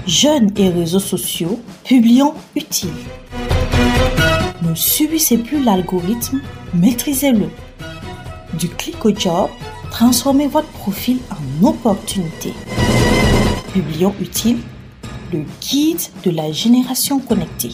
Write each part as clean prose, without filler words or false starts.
Jeunes et réseaux sociaux, publions utile. Ne subissez plus l'algorithme, maîtrisez-le. Du clic au job, transformez votre profil en opportunité. Publions utile, le guide de la génération connectée.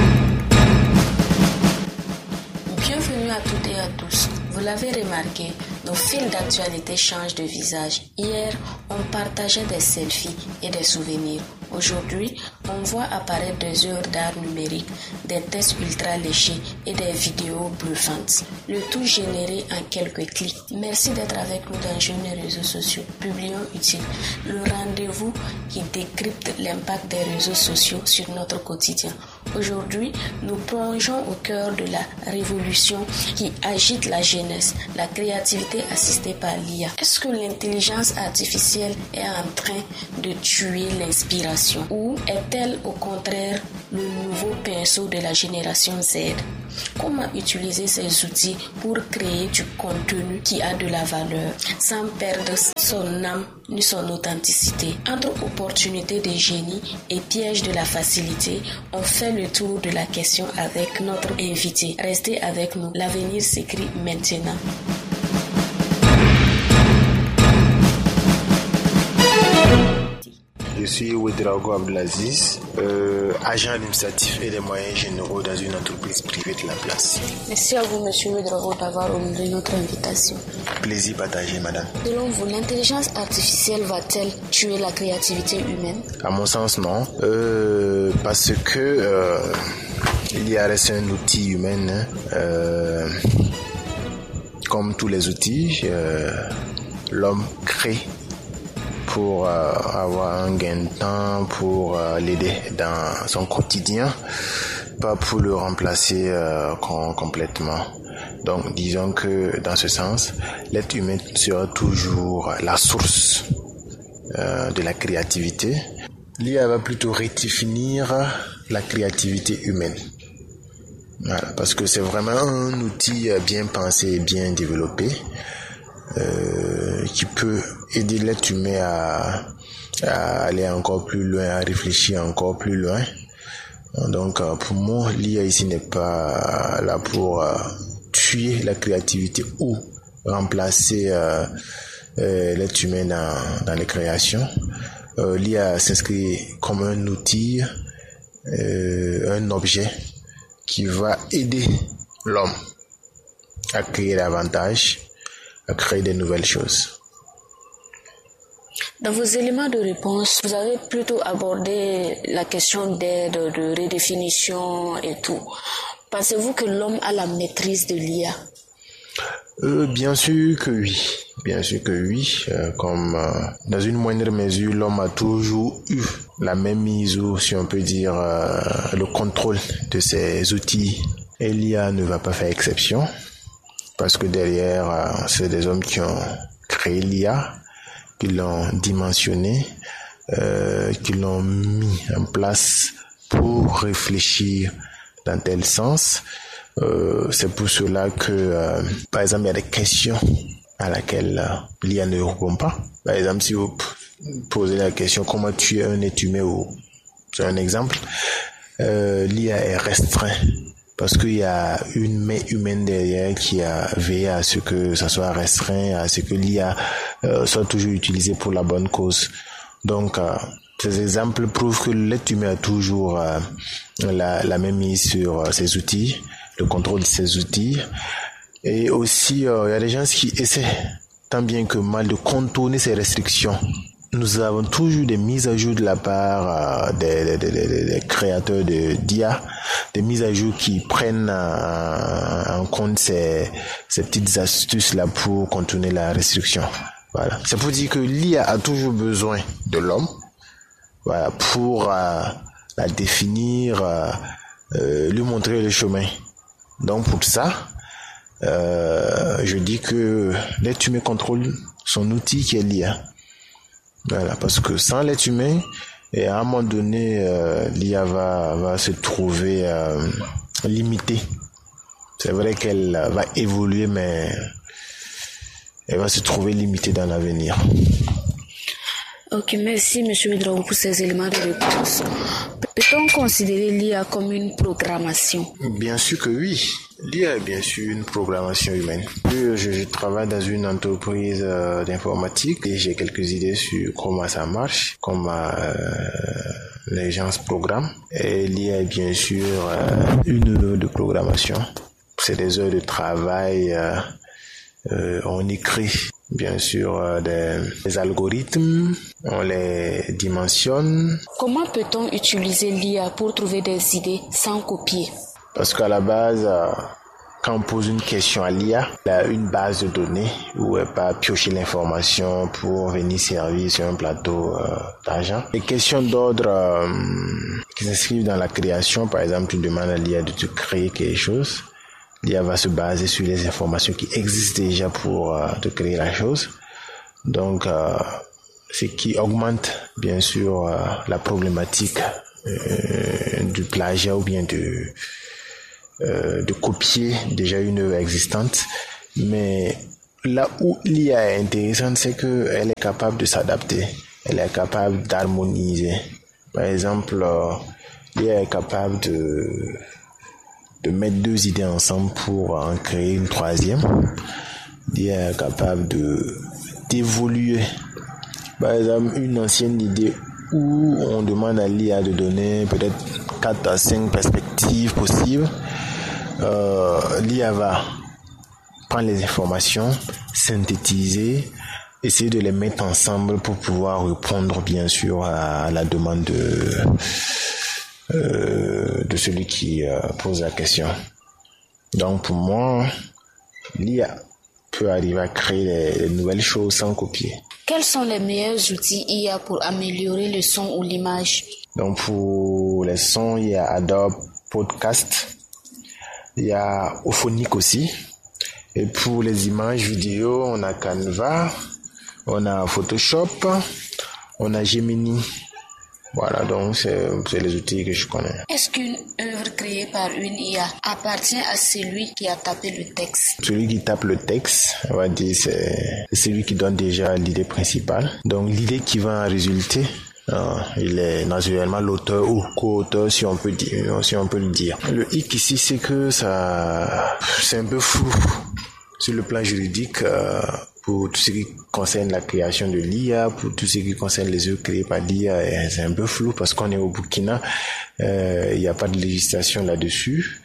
Bienvenue à toutes et à tous. Vous l'avez remarqué, nos fils d'actualité changent de visage. Hier, on partageait des selfies et des souvenirs. Aujourd'hui, on voit apparaître des œuvres d'art numérique, des tests ultra léchés et des vidéos bluffantes. Le tout généré en quelques clics. Merci d'être avec nous dans Jeunes réseaux sociaux. Publions utile, le rendez-vous qui décrypte l'impact des réseaux sociaux sur notre quotidien. Aujourd'hui, nous plongeons au cœur de la révolution qui agite la jeunesse, la créativité assistée par l'IA. Est-ce que l'intelligence artificielle est en train de tuer l'inspiration ou est-elle au contraire le nouveau pinceau de la génération Z? Comment utiliser ces outils pour créer du contenu qui a de la valeur sans perdre son âme ni son authenticité? Entre opportunités de génie et pièges de la facilité, on fait le tour de la question avec notre invité. Restez avec nous, l'avenir s'écrit maintenant. Je suis Ouedraogo Abdelaziz, agent administratif et des moyens généraux dans une entreprise privée de la place. Merci à vous, monsieur Ouedraogo, d'avoir honoré notre invitation. Plaisir partagé, madame. Selon vous, l'intelligence artificielle va-t-elle tuer la créativité humaine? À mon sens, non. Parce que l'IA reste un outil humain. Comme tous les outils, l'homme crée pour avoir un gain de temps, pour l'aider dans son quotidien, pas pour le remplacer complètement. Donc disons que dans ce sens, l'être humain sera toujours la source de la créativité. L'IA va plutôt redéfinir la créativité humaine. Voilà, parce que c'est vraiment un outil bien pensé et bien développé qui peut aider l'être humain à aller encore plus loin, à réfléchir encore plus loin. Donc pour moi, l'IA ici n'est pas là pour tuer la créativité ou remplacer l'être humain dans les créations. L'IA s'inscrit comme un outil, un objet qui va aider l'homme à créer davantage, à créer de nouvelles choses. Dans vos éléments de réponse, vous avez plutôt abordé la question d'aide, de redéfinition et tout. Pensez-vous que l'homme a la maîtrise de l'IA? Bien sûr que oui. Bien sûr que oui. Comme dans une moindre mesure, l'homme a toujours eu la même mise ou, si on peut dire, le contrôle de ces outils. Et l'IA ne va pas faire exception. Parce que derrière, c'est des hommes qui ont créé l'IA, qui l'ont dimensionné, qui l'ont mis en place pour réfléchir dans tel sens. C'est pour cela que, par exemple, il y a des questions à laquelle l'IA ne répond pas. Par exemple, si vous posez la question comment tuer un être humain, ou c'est un exemple, l'IA est restreint. Parce qu'il y a une main humaine derrière qui a veillé à ce que ça soit restreint, à ce que l'IA soit toujours utilisée pour la bonne cause. Donc, ces exemples prouvent que l'être humain a toujours la même mise sur ces outils, le contrôle de ces outils. Et aussi, il y a des gens qui essaient, tant bien que mal, de contourner ces restrictions. Nous avons toujours des mises à jour de la part des créateurs d'IA, des mises à jour qui prennent en compte ces petites astuces-là pour contourner la restriction. Voilà. C'est pour dire que l'IA a toujours besoin de l'homme, voilà, pour la définir, lui montrer le chemin. Donc pour ça, je dis que l'être humain contrôle son outil qui est l'IA. Voilà, parce que sans l'être humain, et à un moment donné, l'IA va se trouver limitée. C'est vrai qu'elle va évoluer, mais elle va se trouver limitée dans l'avenir. Ok, merci Monsieur Ouedraogo pour ces éléments de réponse. Peut-on considérer l'IA comme une programmation? Bien sûr que oui. L'IA est bien sûr une programmation humaine. Je travaille dans une entreprise d'informatique et j'ai quelques idées sur comment ça marche, comment les gens se programment. Et l'IA est bien sûr une heure de programmation. C'est des heures de travail. On écrit bien sûr des algorithmes, on les dimensionne. Comment peut-on utiliser l'IA pour trouver des idées sans copier? Parce qu'à la base, quand on pose une question à l'IA, il y a une base de données où elle va piocher l'information pour venir servir sur un plateau d'argent. Les questions d'ordre qui s'inscrivent dans la création, par exemple, tu demandes à l'IA de te créer quelque chose. L'IA va se baser sur les informations qui existent déjà pour te créer la chose. Donc, ce qui augmente bien sûr la problématique du plagiat ou bien de copier déjà une œuvre existante. Mais là où l'IA est intéressante, c'est qu'elle est capable de s'adapter. Elle est capable d'harmoniser. Par exemple, l'IA est capable de mettre deux idées ensemble pour en créer une troisième. L'IA est capable d'évoluer. Par exemple, une ancienne idée où on demande à l'IA de donner peut-être 4 à 5 perspectives possibles. L'IA va prendre les informations, synthétiser, essayer de les mettre ensemble pour pouvoir répondre bien sûr à la demande de celui qui pose la question. Donc pour moi, l'IA peut arriver à créer des nouvelles choses sans copier. Quels sont les meilleurs outils IA pour améliorer le son ou l'image? Donc pour les sons, il y a Adobe Podcast, il y a Auphonic aussi. Et pour les images vidéo, on a Canva, on a Photoshop, on a Gemini. Voilà, donc c'est les outils que je connais. Est-ce qu'une œuvre créée par une IA appartient à celui qui a tapé le texte? Celui qui tape le texte, on va dire, c'est celui qui donne déjà l'idée principale. Donc l'idée qui va en résulter, il est naturellement l'auteur ou co-auteur, si on peut le dire. Le hic ici, c'est que c'est un peu flou sur le plan juridique. Pour tout ce qui concerne la création de l'IA, pour tout ce qui concerne les œuvres créées par l'IA, c'est un peu flou parce qu'on est au Burkina, il n'y a pas de législation là-dessus.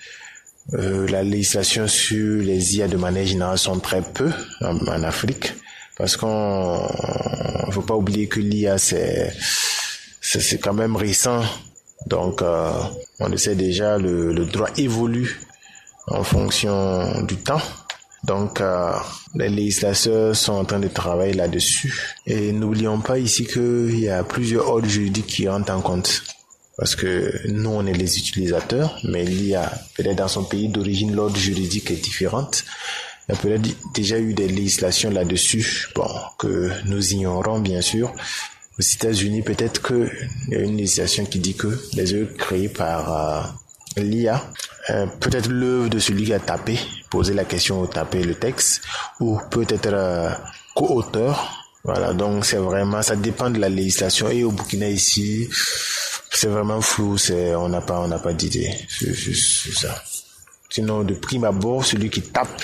La législation sur les IA de manière générale sont très peu en Afrique parce qu'on faut pas oublier que l'IA c'est quand même récent. Donc on le sait déjà, le droit évolue en fonction du temps. Donc, les législateurs sont en train de travailler là-dessus. Et n'oublions pas ici qu'il y a plusieurs ordres juridiques qui rentrent en compte. Parce que nous, on est les utilisateurs, mais l'IA, peut-être dans son pays d'origine, l'ordre juridique est différent. Il y a peut-être déjà eu des législations là-dessus, que nous ignorons bien sûr. Aux États-Unis, peut-être qu'il y a une législation qui dit que les œuvres créées par l'IA, peut-être l'œuvre de celui qui a tapé, posé la question ou tapé le texte, ou peut-être co-auteur. Voilà, donc c'est vraiment, ça dépend de la législation. Et au Burkina ici, c'est vraiment flou, on n'a pas d'idée sur ça. Sinon, de prime abord, celui qui tape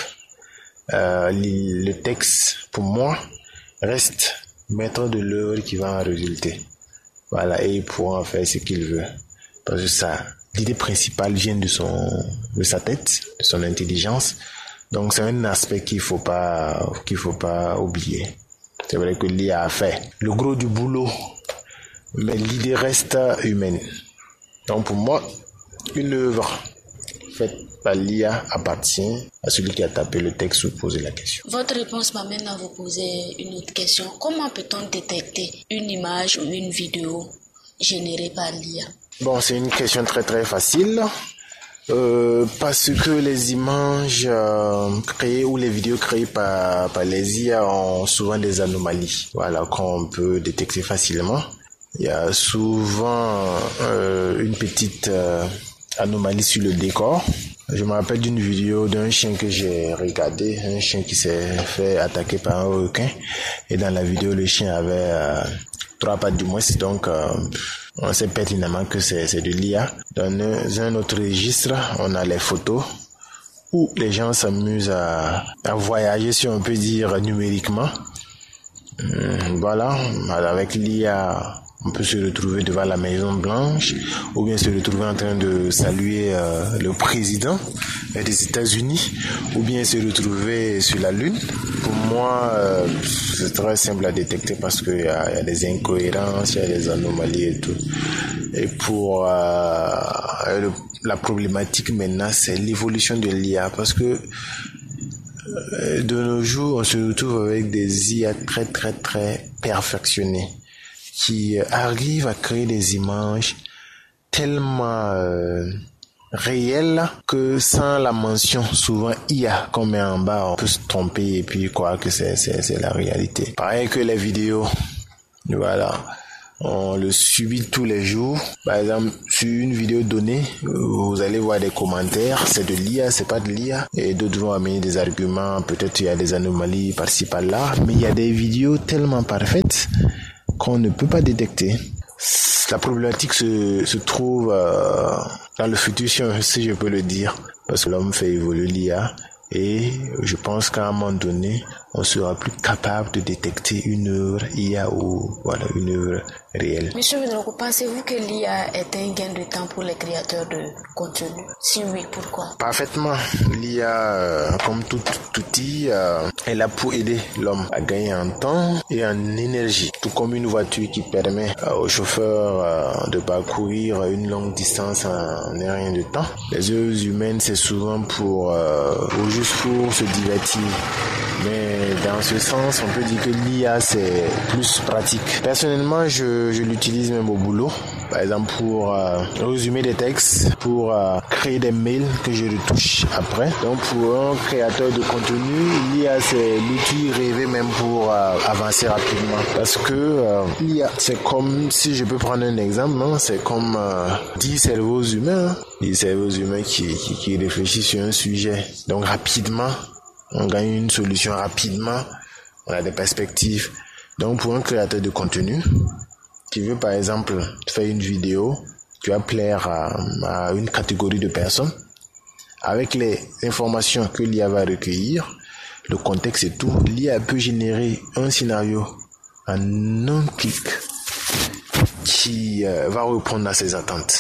le texte, pour moi, reste maître de l'œuvre qui va en résulter. Voilà, et il pourra en faire ce qu'il veut. Parce que l'idée principale vient de sa tête, de son intelligence. Donc c'est un aspect qu'il faut pas oublier. C'est vrai que l'IA a fait le gros du boulot, mais l'idée reste humaine. Donc pour moi, une œuvre faite par l'IA appartient à celui qui a tapé le texte ou posé la question. Votre réponse m'amène à vous poser une autre question. Comment peut-on détecter une image ou une vidéo générée par l'IA? Bon, c'est une question très très facile. Parce que les images créées ou les vidéos créées par les IA ont souvent des anomalies, voilà, qu'on peut détecter facilement. Il y a souvent une petite anomalie sur le décor. Je me rappelle d'une vidéo d'un chien que j'ai regardé, un chien qui s'est fait attaquer par un requin, et dans la vidéo le chien avait 3 pattes du moins. Donc, on sait pertinemment que c'est de l'IA. Dans un autre registre, on a les photos où les gens s'amusent à voyager, si on peut dire, numériquement. Voilà, avec l'IA, on peut se retrouver devant la Maison Blanche ou bien se retrouver en train de saluer le président des États-Unis ou bien se retrouver sur la Lune. Pour moi, c'est très simple à détecter parce qu'il y a des incohérences, il y a des anomalies et tout. Et pour la problématique maintenant, c'est l'évolution de l'IA parce que de nos jours, on se retrouve avec des IA très très très perfectionnées qui arrivent à créer des images tellement réelles que sans la mention souvent IA qu'on met en bas, on peut se tromper et puis croire que c'est la réalité. Pareil que les vidéos, voilà. On le subit tous les jours. Par exemple, sur une vidéo donnée, vous allez voir des commentaires. C'est de l'IA, c'est pas de l'IA. Et d'autres vont amener des arguments. Peut-être il y a des anomalies par-ci par-là. Mais il y a des vidéos tellement parfaites qu'on ne peut pas détecter. La problématique se trouve dans le futur, si je peux le dire. Parce que l'homme fait évoluer l'IA. Et je pense qu'à un moment donné, on sera plus capable de détecter une œuvre IA ou voilà, une œuvre réelle. Monsieur Vénoko, pensez-vous que l'IA est un gain de temps pour les créateurs de contenu? Si oui, pourquoi? Parfaitement. L'IA, comme tout outil, est là pour aider l'homme à gagner en temps et en énergie. Tout comme une voiture qui permet au chauffeur de parcourir une longue distance en rien de temps. Les œuvres humaines, c'est souvent juste pour se divertir. Mais dans ce sens, on peut dire que l'IA, c'est plus pratique. Personnellement, je l'utilise même au boulot. Par exemple, pour résumer des textes, pour créer des mails que je retouche après. Donc, pour un créateur de contenu, l'IA, c'est l'outil rêvé même pour avancer rapidement. Parce que l'IA, c'est comme, si je peux prendre un exemple, hein, c'est comme 10 cerveaux humains. 10 cerveaux humains qui réfléchissent sur un sujet. Donc, rapidement, on gagne une solution rapidement, on a des perspectives. Donc pour un créateur de contenu qui veut par exemple faire une vidéo qui va plaire à une catégorie de personnes, avec les informations que l'IA va recueillir, le contexte et tout, l'IA peut générer un scénario en un clic qui va répondre à ses attentes.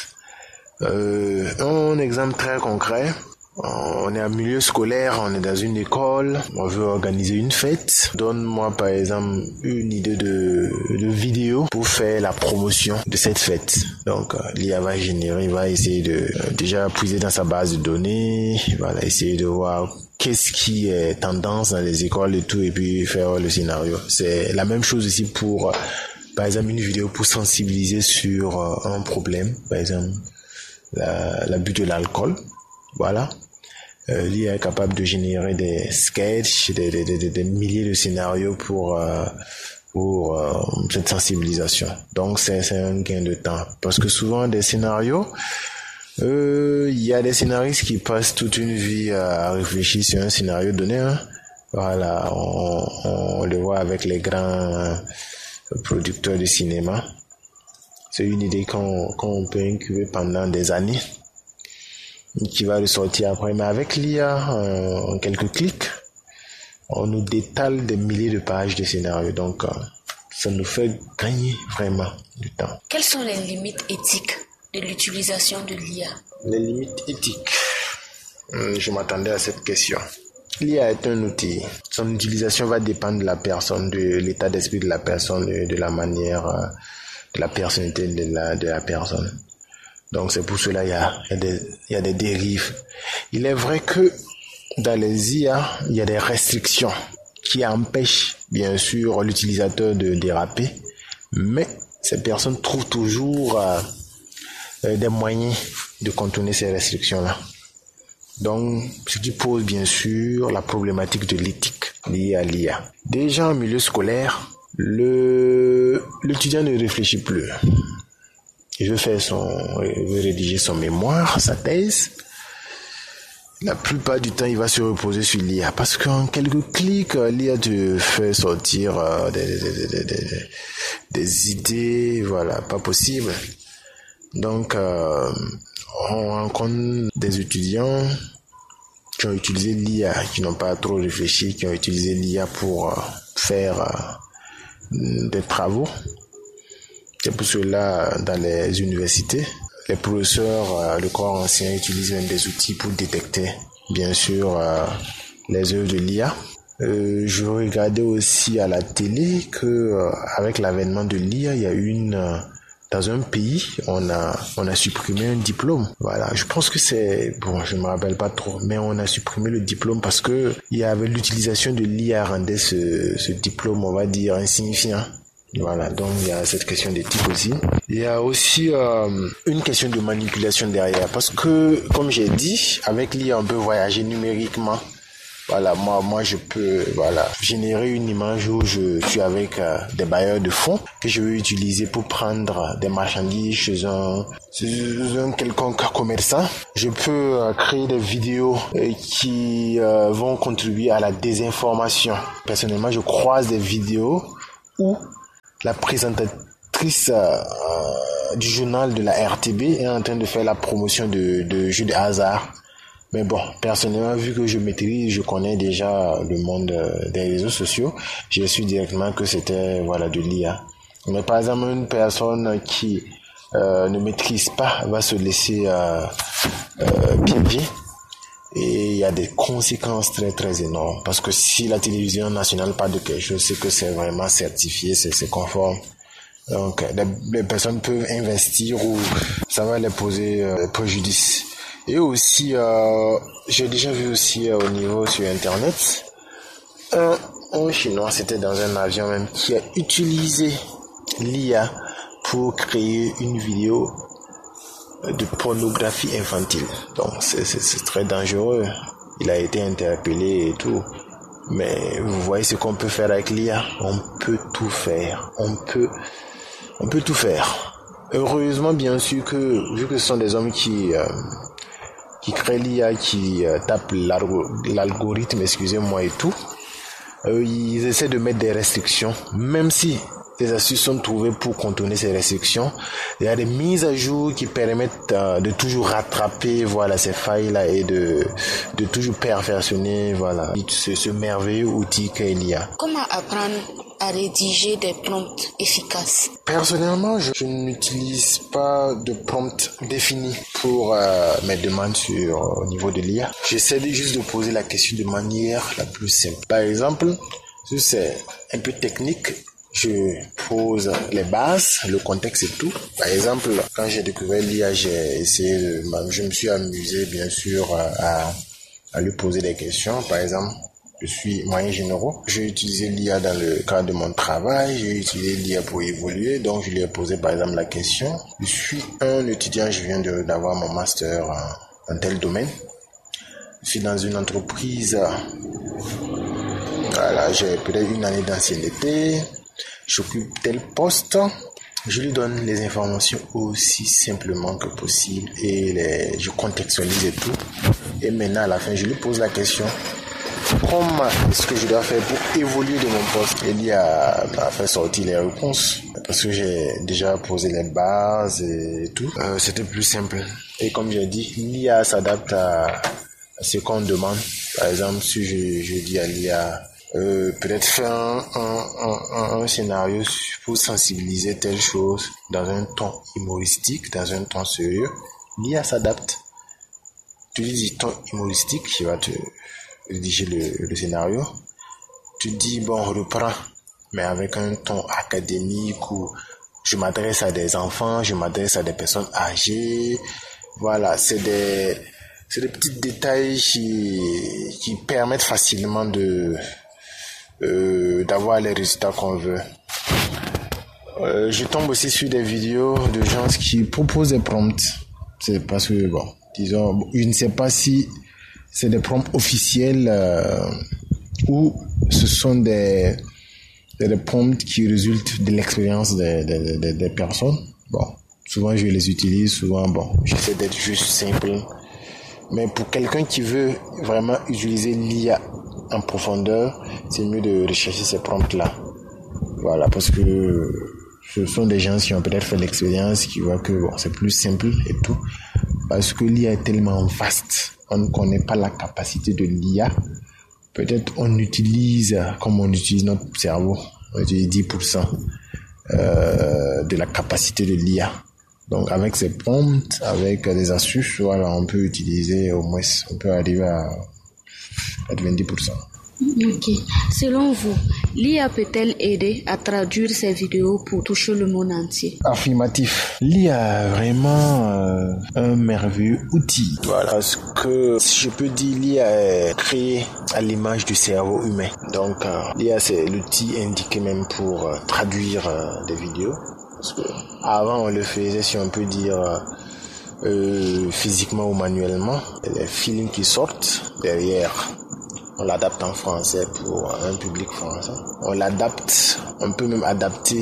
Un exemple très concret. On est en milieu scolaire, on est dans une école, on veut organiser une fête. Donne-moi par exemple une idée de vidéo pour faire la promotion de cette fête. Donc l'IA va générer, il va essayer de déjà puiser dans sa base de données, voilà, essayer de voir qu'est-ce qui est tendance dans les écoles et tout, et puis faire le scénario. C'est la même chose ici pour, par exemple, une vidéo pour sensibiliser sur un problème, par exemple l'abus de l'alcool. Voilà. L'IA est capable de générer des sketchs, des milliers de scénarios pour cette sensibilisation. Donc c'est un gain de temps. Parce que souvent des scénarios, il y a des scénaristes qui passent toute une vie à réfléchir sur un scénario donné. Hein. Voilà, on le voit avec les grands producteurs de cinéma. C'est une idée qu'on peut incuber pendant des années, qui va ressortir après. Mais avec l'IA, en quelques clics, on nous détale des milliers de pages de scénarios. Donc, ça nous fait gagner vraiment du temps. Quelles sont les limites éthiques de l'utilisation de l'IA? Les limites éthiques. Je m'attendais à cette question. L'IA est un outil. Son utilisation va dépendre de la personne, de l'état d'esprit de la personne, de la manière, de la personnalité de la personne. Donc c'est pour cela il y a des dérives. Il est vrai que dans les IA, il y a des restrictions qui empêchent bien sûr l'utilisateur de déraper, mais ces personnes trouvent toujours des moyens de contourner ces restrictions-là. Donc ce qui pose bien sûr la problématique de l'éthique liée à l'IA. Déjà en milieu scolaire, l'étudiant ne réfléchit plus. Il veut rédiger son mémoire, sa thèse. la plupart du temps, il va se reposer sur l'IA. Parce qu'en quelques clics, l'IA te fait sortir des idées, voilà, pas possible. Donc, on rencontre des étudiants qui ont utilisé l'IA, qui n'ont pas trop réfléchi, qui ont utilisé l'IA pour faire des travaux. C'est pour cela, dans les universités, les professeurs, le corps enseignant utilisent même des outils pour détecter, bien sûr, les œuvres de l'IA. Je regardais aussi à la télé que avec l'avènement de l'IA, il y a dans un pays, on a supprimé un diplôme. Voilà, je pense que je me rappelle pas trop, mais on a supprimé le diplôme parce que il y avait l'utilisation de l'IA rendait ce diplôme, on va dire, insignifiant. Voilà, donc il y a cette question d'éthique aussi. Il y a aussi une question de manipulation derrière, parce que, comme j'ai dit, avec l'IA, on peut voyager numériquement. Voilà, moi je peux générer une image où je suis avec des bailleurs de fonds que je veux utiliser pour prendre des marchandises chez un quelconque commerçant. Je peux créer des vidéos qui vont contribuer à la désinformation. Personnellement, je croise des vidéos où la présentatrice du journal de la RTB est en train de faire la promotion de jeux de hasard. Mais bon, personnellement, vu que je connais déjà le monde des réseaux sociaux, j'ai su directement que c'était de l'IA. Mais par exemple, une personne qui ne maîtrise pas va se laisser piéger. Et il y a des conséquences très très énormes. Parce que si la télévision nationale parle de quelque chose, c'est que c'est vraiment certifié, c'est conforme. Donc les personnes peuvent investir ou ça va les poser préjudice. Et aussi, j'ai déjà vu aussi au niveau sur Internet, un Chinois, c'était dans un avion même, qui a utilisé l'IA pour créer une vidéo de pornographie infantile. Donc c'est très dangereux. Il a été interpellé et tout. Mais vous voyez ce qu'on peut faire avec l'IA. On peut tout faire. On peut tout faire. Heureusement, bien sûr, que vu que ce sont des hommes qui créent l'IA, qui tapent l'algorithme, excusez-moi et tout, ils essaient de mettre des restrictions, même si des astuces sont trouvées pour contourner ces restrictions. Il y a des mises à jour qui permettent de toujours rattraper ces failles-là et de toujours perfectionner ce merveilleux outil qu'est l'IA. Comment apprendre à rédiger des prompts efficaces? Personnellement, je n'utilise pas de prompt défini pour mes demandes au niveau de l'IA. J'essaie juste de poser la question de manière la plus simple. Par exemple, si c'est un peu technique, je pose les bases, le contexte et tout. Par exemple, quand j'ai découvert l'IA, je me suis amusé bien sûr à lui poser des questions. Par exemple, je suis moyen généraux. J'ai utilisé l'IA dans le cadre de mon travail. J'ai utilisé l'IA pour évoluer. Donc, je lui ai posé par exemple la question. Je suis un étudiant, je viens d'avoir mon master dans tel domaine. Je suis dans une entreprise. J'ai peut-être une année d'ancienneté. J'occupe tel poste. Je lui donne les informations aussi simplement que possible et je contextualise et tout. Et maintenant, à la fin, je lui pose la question. Comment est-ce que je dois faire pour évoluer de mon poste? Et il a fait sortir les réponses. Parce que j'ai déjà posé les bases et tout. C'était plus simple. Et comme j'ai dit, l'IA s'adapte à ce qu'on demande. Par exemple, si je dis à l'IA, peut-être faire un scénario pour sensibiliser telle chose dans un ton humoristique, dans un ton sérieux, l'IA s'adapte. Tu lui dis ton humoristique, il va te rédiger le scénario. Tu dis reprends, mais avec un ton académique où je m'adresse à des enfants, je m'adresse à des personnes âgées. Voilà, c'est des petits détails qui permettent facilement d'avoir les résultats qu'on veut. Je tombe aussi sur des vidéos de gens qui proposent des prompts. C'est parce que je ne sais pas si c'est des prompts officiels ou ce sont des prompts qui résultent de l'expérience des personnes. Souvent je les utilise, souvent j'essaie d'être juste simple Mais pour quelqu'un qui veut vraiment utiliser l'IA en profondeur, c'est mieux de rechercher ces prompts-là. Voilà, parce que ce sont des gens qui ont peut-être fait l'expérience, qui voient que c'est plus simple et tout. Parce que l'IA est tellement vaste, on ne connaît pas la capacité de l'IA. Peut-être on utilise, comme on utilise notre cerveau, on utilise 10% de la capacité de l'IA. Donc avec ces prompts, avec des astuces, voilà, on peut utiliser au moins, on peut arriver à 90%. Ok. Selon vous, l'IA peut-elle aider à traduire ces vidéos pour toucher le monde entier? Affirmatif. L'IA est vraiment un merveilleux outil. Voilà. Parce que, si je peux dire, l'IA est créée à l'image du cerveau humain. Donc, l'IA, c'est l'outil indiqué même pour traduire des vidéos. Parce que avant, on le faisait, si on peut dire, physiquement ou manuellement. Les films qui sortent derrière, on l'adapte en français pour un public français. On l'adapte, on peut même adapter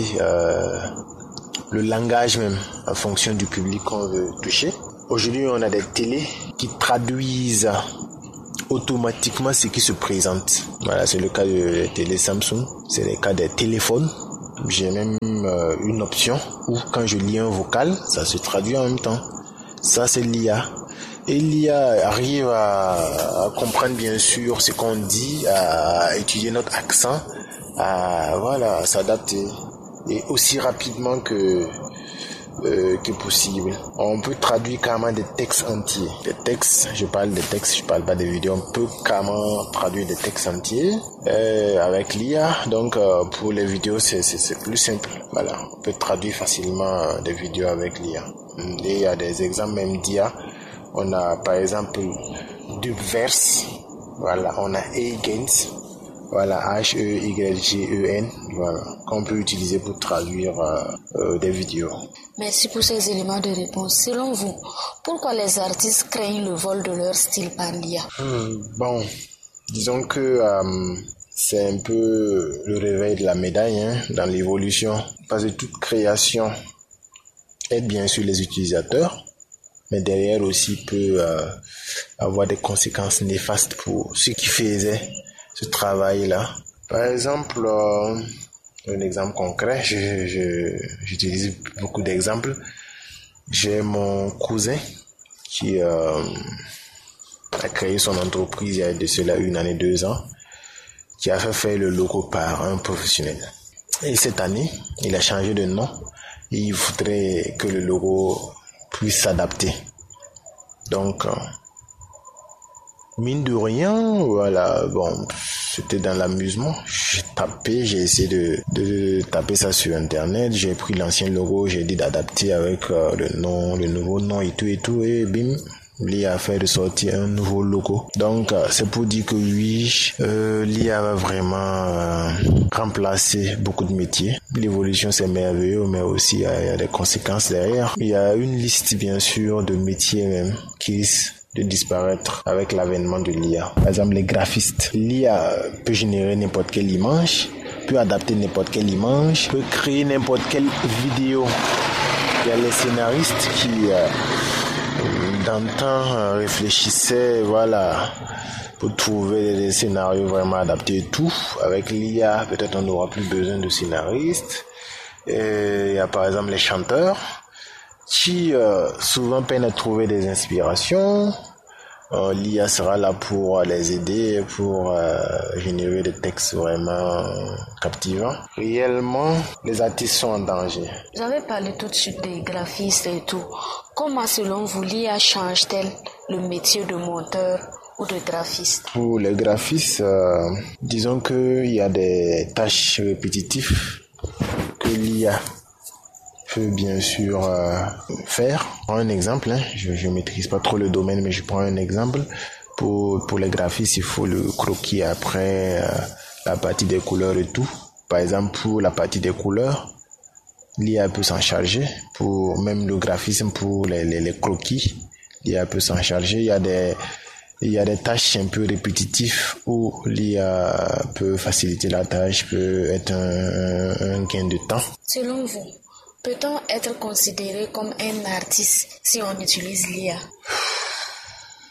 le langage même en fonction du public qu'on veut toucher. Aujourd'hui, on a des télés qui traduisent automatiquement ce qui se présente. Voilà, c'est le cas des télé Samsung, c'est le cas des téléphones. J'ai même une option où quand je lis un vocal, ça se traduit en même temps. Ça, c'est l'IA. Et l'IA arrive à comprendre bien sûr ce qu'on dit, à étudier notre accent, à s'adapter et aussi rapidement que possible. On peut traduire carrément des textes entiers. Des textes, je parle pas des vidéos. On peut carrément traduire des textes entiers avec l'IA. Donc pour les vidéos, c'est plus simple. Voilà, on peut traduire facilement des vidéos avec l'IA. Et il y a des exemples même d'IA. On a par exemple Dubverse, voilà, on a Huygens, voilà, Heygen, voilà, qu'on peut utiliser pour traduire des vidéos. Merci pour ces éléments de réponse. Selon vous, pourquoi les artistes craignent le vol de leur style par l'IA? Bon, disons que c'est un peu le réveil de la médaille dans l'évolution, parce que toute création aide bien sûr les utilisateurs, mais derrière aussi peut avoir des conséquences néfastes pour ceux qui faisaient ce travail-là. Par exemple, un exemple concret, j'utilise beaucoup d'exemples. J'ai mon cousin qui a créé son entreprise il y a de cela 1 année, 2 ans, qui a fait faire le logo par un professionnel. Et cette année, il a changé de nom et il voudrait que le logo puisse s'adapter. Donc, mine de rien, voilà, bon, c'était dans l'amusement. J'ai essayé de taper ça sur internet. J'ai pris l'ancien logo, j'ai dit d'adapter avec le nouveau nom et tout, et bim, l'IA a fait ressortir un nouveau logo. Donc, c'est pour dire que oui, l'IA va vraiment remplacer beaucoup de métiers. L'évolution, c'est merveilleux, mais aussi il y a des conséquences derrière. Il y a une liste, bien sûr, de métiers même qui risquent de disparaître avec l'avènement de l'IA. Par exemple, les graphistes. L'IA peut générer n'importe quelle image, peut adapter n'importe quelle image, peut créer n'importe quelle vidéo. Il y a les scénaristes qui d'antan réfléchissaient, voilà, pour trouver des scénarios vraiment adaptés et tout. Avec l'IA, peut-être on n'aura plus besoin de scénaristes. Et il y a par exemple les chanteurs qui souvent peinent à trouver des inspirations. L'IA sera là pour les aider, pour générer des textes vraiment captivants. Réellement, les artistes sont en danger. Vous avez parlé tout de suite des graphistes et tout. Comment, selon vous, l'IA change-t-elle le métier de monteur ou de graphiste? Pour les graphistes, disons qu'il y a des tâches répétitives que l'IA peut bien sûr faire. Je prends un exemple, je maîtrise pas trop le domaine, mais je prends un exemple. Pour les graphistes, il faut le croquis après la partie des couleurs et tout. Par exemple, pour la partie des couleurs, l'IA peut s'en charger. Pour même le graphisme, pour les croquis, l'IA peut s'en charger. Il y a des tâches un peu répétitives où l'IA peut faciliter la tâche, peut être un gain de temps. Selon vous, peut-on être considéré comme un artiste si on utilise l'IA?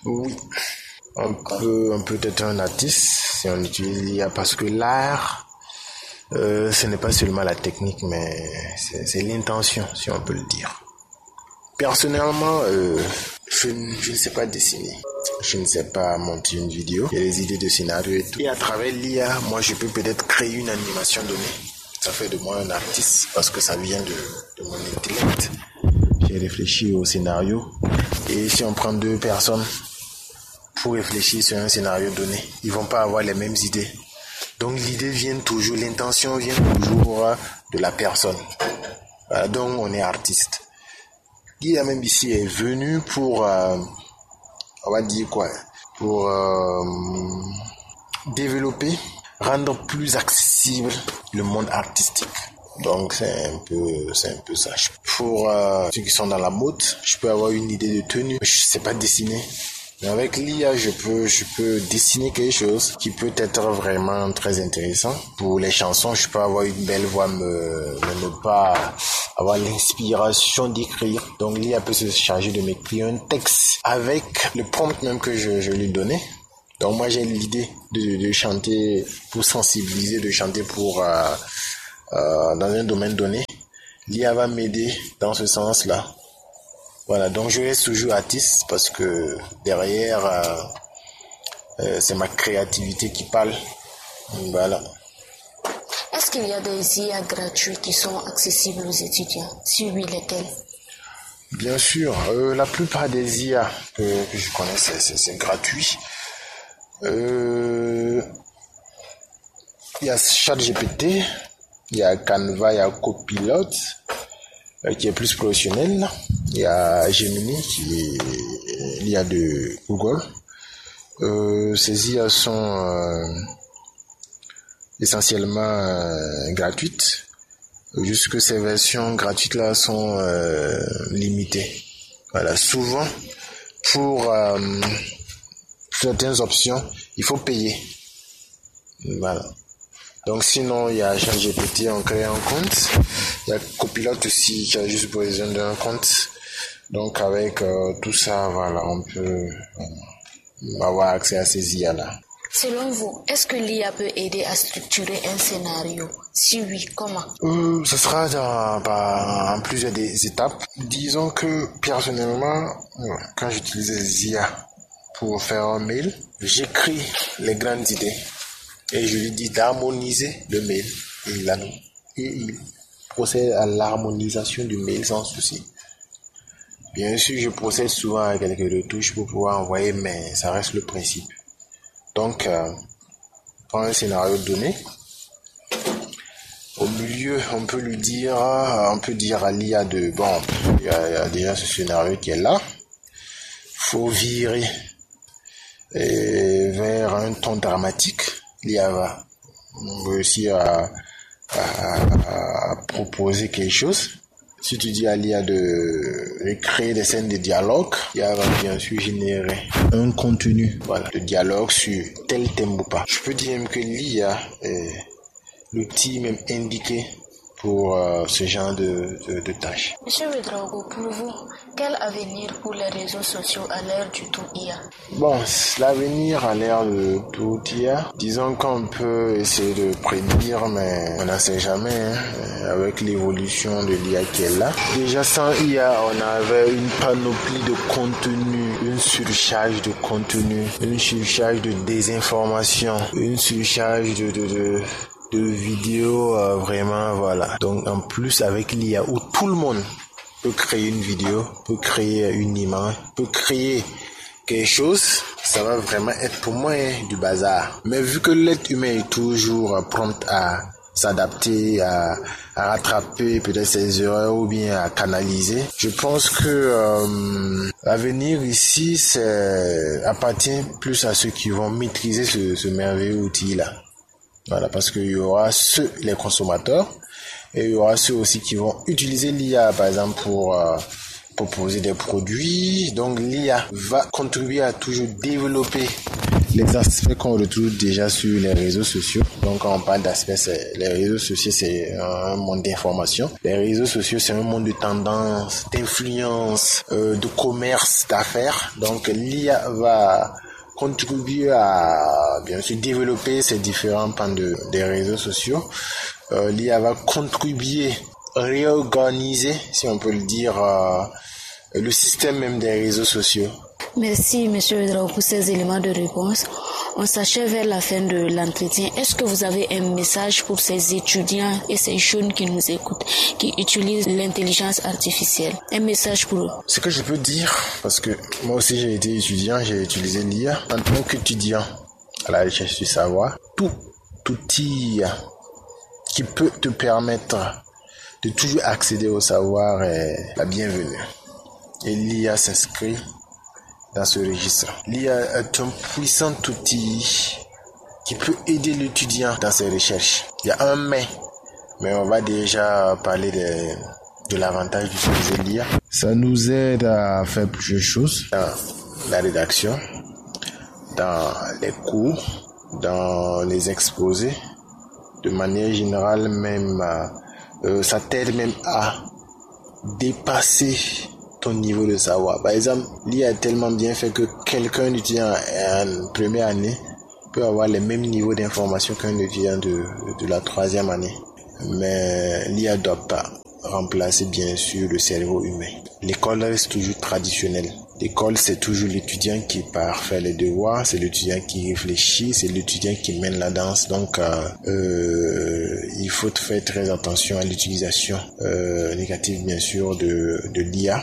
Oui, on peut être un artiste si on utilise l'IA parce que l'art, ce n'est pas seulement la technique, mais c'est l'intention, si on peut le dire. Personnellement, je ne sais pas dessiner. Je ne sais pas monter une vidéo. Il y a des idées de scénario et tout. Et à travers l'IA, moi, je peux peut-être créer une animation donnée. Ça fait de moi un artiste parce que ça vient de mon intellect. J'ai réfléchi au scénario. Et si on prend 2 personnes pour réfléchir sur un scénario donné, ils vont pas avoir les mêmes idées. Donc l'idée vient toujours, l'intention vient toujours de la personne. Voilà, donc on est artiste. L'IA même ici est venu pour, on va dire quoi, pour développer, rendre plus accessible le monde artistique. Donc c'est un peu ça. Pour ceux qui sont dans la mode, je peux avoir une idée de tenue, je sais pas dessiner. Mais avec l'IA, je peux dessiner quelque chose qui peut être vraiment très intéressant. Pour les chansons, je peux avoir une belle voix, mais ne pas avoir l'inspiration d'écrire. Donc l'IA peut se charger de m'écrire un texte avec le prompt même que je lui donnais. Donc moi j'ai l'idée de chanter pour sensibiliser, de chanter pour dans un domaine donné. L'IA va m'aider dans ce sens-là. Voilà, donc je reste toujours artiste parce que derrière, c'est ma créativité qui parle. Voilà. Est-ce qu'il y a des IA gratuits qui sont accessibles aux étudiants? Si oui, lesquels? Bien sûr, la plupart des IA que je connais, c'est gratuit. Il y a ChatGPT, il y a Canva, il y a Copilot, qui est plus professionnel. Il y a Gemini, qui est l'IA de Google. Ces IA sont essentiellement gratuites. Juste que ces versions gratuites là sont limitées. Voilà, souvent pour certaines options, il faut payer. Voilà. Donc sinon, il y a ChatGPT, on crée un compte. Il y a Copilot aussi qui a juste besoin d'un compte. Donc avec tout ça, voilà, on peut avoir accès à ces IA-là. Selon vous, est-ce que l'IA peut aider à structurer un scénario? Si oui, comment? Ce sera en plusieurs étapes. Disons que personnellement, quand j'utilise les IA pour faire un mail, j'écris les grandes idées et je lui dis d'harmoniser le mail. Et il procède à l'harmonisation du mail sans souci. Bien sûr, je procède souvent à quelques retouches pour pouvoir envoyer, mais ça reste le principe. Donc, pour un scénario donné, au milieu, on peut dire à l'IA il y a déjà ce scénario qui est là. Faut virer vers un ton dramatique. L'IA va réussir à proposer quelque chose. Si tu dis à l'IA de créer des scènes de dialogue, l'IA va bien sûr générer un contenu, voilà, de dialogue sur tel thème ou pas. Je peux dire même que l'IA est l'outil même indiqué pour ce genre de tâches. Monsieur Ouédraogo, pour vous, quel avenir pour les réseaux sociaux à l'ère du tout IA? Bon, l'avenir à l'ère de tout IA, disons qu'on peut essayer de prédire, mais on n'en sait jamais, avec l'évolution de l'IA qui est là. Déjà sans IA, on avait une panoplie de contenu, une surcharge de contenu, une surcharge de désinformation, une surcharge de vidéos, vraiment, voilà. Donc en plus avec l'IA où tout le monde peut créer une vidéo, peut créer une image, peut créer quelque chose, ça va vraiment être pour moi du bazar. Mais vu que l'être humain est toujours prompt à s'adapter, à rattraper peut-être ses erreurs ou bien à canaliser, je pense que l'avenir ici appartient plus à ceux qui vont maîtriser ce merveilleux outil-là. Voilà, parce qu'il y aura les consommateurs, et il y aura ceux aussi qui vont utiliser l'IA, par exemple, pour proposer des produits. Donc l'IA va contribuer à toujours développer les aspects qu'on retrouve déjà sur les réseaux sociaux. Donc quand on parle d'aspects, les réseaux sociaux, c'est un monde d'information. Les réseaux sociaux, c'est un monde de tendance, d'influence, de commerce, d'affaires. Donc l'IA va contribuer à bien sûr développer ces différents pans des réseaux sociaux. L'IA va contribuer à réorganiser, si on peut le dire, le système même des réseaux sociaux. Merci, Monsieur Ouedraogo, pour ces éléments de réponse. On s'achève vers la fin de l'entretien. Est-ce que vous avez un message pour ces étudiants et ces jeunes qui nous écoutent, qui utilisent l'intelligence artificielle? Un message pour eux? Ce que je peux dire, parce que moi aussi j'ai été étudiant, j'ai utilisé l'IA. En tant qu'étudiant à la recherche du savoir, tout outil qui peut te permettre de toujours accéder au savoir est la bienvenue. Et l'IA s'inscrit dans ce registre. L'IA est un puissant outil qui peut aider l'étudiant dans ses recherches. Il y a un mais on va déjà parler de l'avantage d'utiliser l'IA. Ça nous aide à faire plusieurs choses dans la rédaction, dans les cours, dans les exposés. De manière générale, même ça t'aide même à dépasser ton niveau de savoir. Par exemple, l'IA est tellement bien fait que quelqu'un étudiant en première année peut avoir les mêmes niveaux d'information qu'un étudiant de la troisième année. Mais l'IA ne doit pas remplacer bien sûr le cerveau humain. L'école reste toujours traditionnelle. L'école, c'est toujours l'étudiant qui part faire les devoirs, c'est l'étudiant qui réfléchit, c'est l'étudiant qui mène la danse. Donc, il faut faire très attention à l'utilisation négative, bien sûr, de l'IA.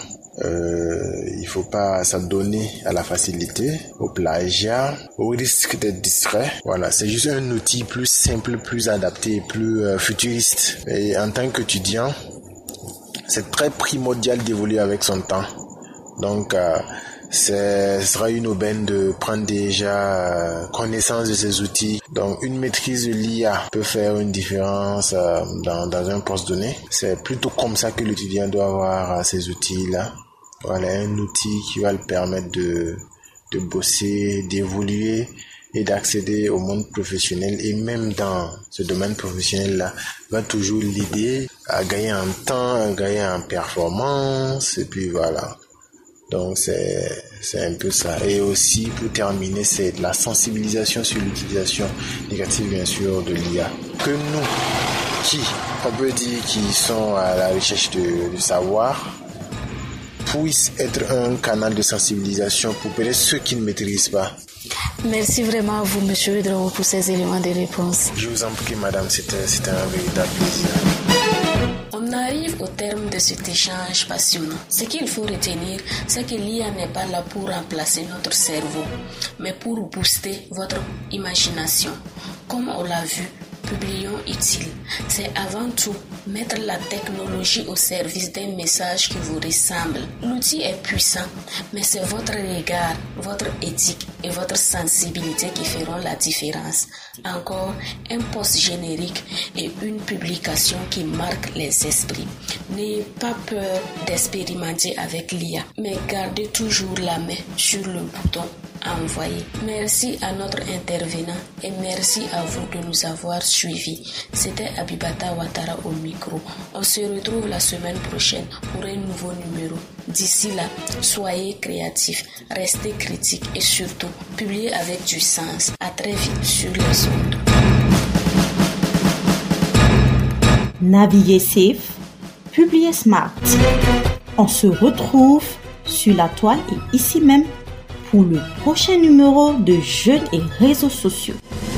Il faut pas s'adonner à la facilité, au plagiat, au risque d'être distrait. Voilà, c'est juste un outil plus simple, plus adapté, plus futuriste. Et en tant qu'étudiant, c'est très primordial d'évoluer avec son temps. Donc, ce sera une aubaine de prendre déjà connaissance de ces outils. Donc, une maîtrise de l'IA peut faire une différence dans un poste donné. C'est plutôt comme ça que l'étudiant doit avoir ces outils-là. Voilà, un outil qui va le permettre de bosser, d'évoluer et d'accéder au monde professionnel. Et même dans ce domaine professionnel-là, va toujours l'aider à gagner en temps, à gagner en performance. Et puis voilà. Donc c'est un peu ça. Et aussi pour terminer, c'est de la sensibilisation sur l'utilisation négative bien sûr de l'IA. Que nous, on peut dire qui sont à la recherche du savoir, puissent être un canal de sensibilisation pour peut-être ceux qui ne maîtrisent pas. Merci vraiment à vous, Monsieur Ouedraogo, pour ces éléments de réponse. Je vous en prie, madame, c'était un véritable plaisir. On arrive au terme de cet échange passionnant. Ce qu'il faut retenir, c'est que l'IA n'est pas là pour remplacer notre cerveau, mais pour booster votre imagination. Comme on l'a vu, publions utile. C'est avant tout mettre la technologie au service d'un message qui vous ressemble. L'outil est puissant, mais c'est votre regard, votre éthique et votre sensibilité qui feront la différence. Encore un post générique et une publication qui marque les esprits. N'ayez pas peur d'expérimenter avec l'IA, mais gardez toujours la main sur le bouton envoyer. Merci à notre intervenant et merci à vous de nous avoir suivis. C'était Abibata Ouattara au micro. On se retrouve la semaine prochaine pour un nouveau numéro. D'ici là, soyez créatifs, restez critiques et surtout, publiez avec du sens. À très vite sur les ondes. Naviguez safe, publiez smart. On se retrouve sur la toile et ici même pour le prochain numéro de Jeunes et réseaux sociaux.